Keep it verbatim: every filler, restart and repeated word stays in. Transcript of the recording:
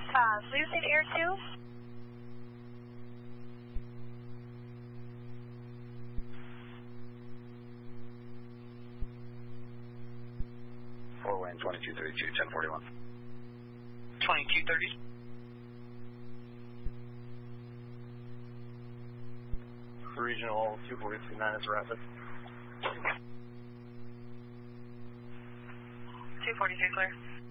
Uh, Lucid Air two. Four wind twenty-two thirty-two, ten forty-one. twenty-two thirty. Regional two forty-three nine is rapid. two forty-three clear.